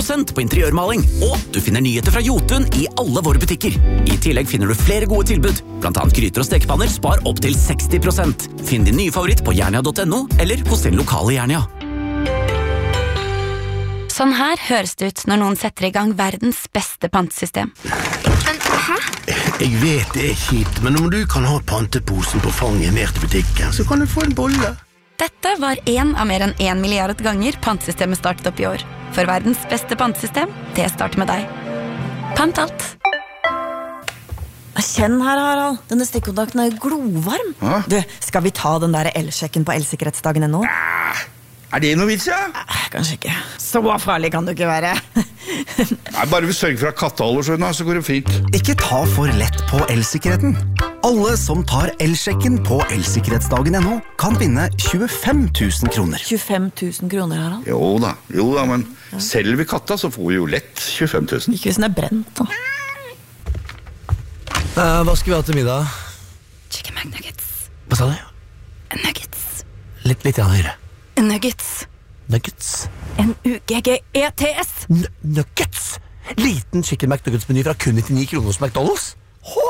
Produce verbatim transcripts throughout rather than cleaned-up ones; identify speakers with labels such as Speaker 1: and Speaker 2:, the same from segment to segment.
Speaker 1: prosent på interiørmaling, og du finner nyheter fra Jotun i alle våre butikker. I tillegg finner du flere gode tilbud, blant annet gryter og stekepanner spar opp til seksti prosent. Finn din nye favoritt på jernia punktum no eller hos din lokale Jernia.
Speaker 2: Sånn her høres det ut når noen setter i gang verdens beste pantesystem.
Speaker 3: Men, hæ?
Speaker 4: Jeg vet det er kjipt, men om du kan ha panteposen på fanget ned til butikken, så kan du få en bolle.
Speaker 2: Dette var en av mer enn en milliard ganger pantesystemet startet opp i år. For verdens beste pantesystem, det starter med deg. Pant alt.
Speaker 5: Kjenn her, Harald. Denne stikkontakten er glovarm.
Speaker 6: Hå?
Speaker 5: Du, skal vi ta den der el-sjekken på elsikkerhetsdagen ennå?
Speaker 6: Er det noe vits, ja?
Speaker 5: Kanskje ikke. Så farlig kan du ikke være.
Speaker 6: Nei, bare vi sørger for at katteholder, så går det fint.
Speaker 7: Ikke ta for lett på elsikkerheten. Alle som tar el-sjekken på elsikkerhetsdagen ennå kan vinne tjuefem tusen kroner.
Speaker 5: tjuefem tusen kroner, Harald?
Speaker 6: Jo da, jo da, men selger vi katta, så får vi jo lett tjuefem tusen.
Speaker 5: Ikke hvis den er brent, da.
Speaker 4: Uh, hva skal vi ha til middag?
Speaker 2: Chicken McNuggets.
Speaker 4: Hva sa du?
Speaker 2: Nuggets.
Speaker 4: Litt, litt igjen høyre.
Speaker 2: Nuggets.
Speaker 4: Nuggets?
Speaker 2: N U G G E T S.
Speaker 4: N nuggets? Liten chicken McNuggets-meny fra kun nittini kroner hos McDonald's? Hå!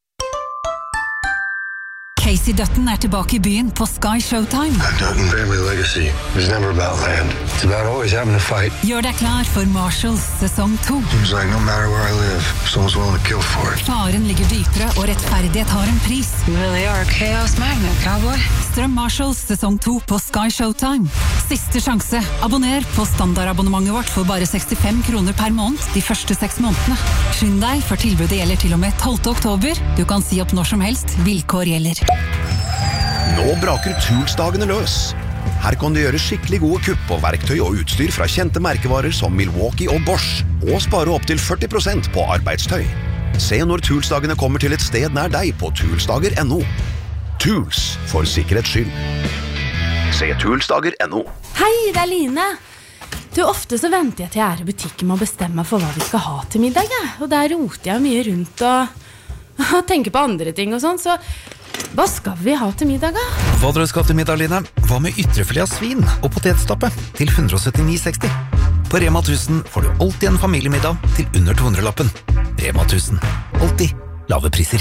Speaker 8: Casey Dutton er tilbake i byen på Sky Showtime.
Speaker 9: Dutton family legacy was never about land. It's about always having to fight.
Speaker 8: Gjør deg klar for Marshalls sesong to.
Speaker 9: Seems like no matter where I live, someone's willing to kill for it.
Speaker 8: Faren ligger dypere, og rettferdighet har en pris.
Speaker 10: You really are a chaos magnet, cowboy.
Speaker 8: Strøm Marshalls sesong to på Sky Showtime. Siste sjanse. Abonner på standardabonnementet vårt for bare sekstifem kroner per måned de første seks månedene. Skynd deg, for tilbudet gjelder til og med tolvte oktober. Du kan si opp når som helst. Vilkår gjelder.
Speaker 11: Nå braker Toolsdagene løs. Her kan du gjøre skikkelig gode kupp på verktøy og utstyr fra kjente merkevarer som Milwaukee og Bosch, og spare opp til førti prosent på arbeidstøy. Se når Toolsdagene kommer til et sted nær deg på toolsdager punktum no. Tools, for sikkerhets skyld. Se toolsdager punktum no.
Speaker 12: Hei, det er Line. Du, ofte så venter jeg til jeg er i butikken med å bestemme meg for hva vi skal ha til middag, ja. Og der roter jeg mye rundt og, og tenker på andre ting og sånn, så hva skal vi ha til middag, da?
Speaker 13: Hva dere skal til middag, Line? Hva med ytrefilet av svin og potetstappe til hundre og syttini seksti? På Rema tusen får du alltid en familiemiddag til under to hundre lappen. Rema tusen. Alltid lave priser.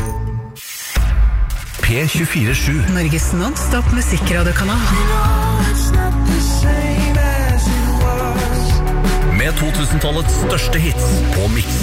Speaker 14: P tjuefire sju.
Speaker 8: Norges non-stop musikkradiokanal.
Speaker 14: Med to tusen-tallets største hits på Mix.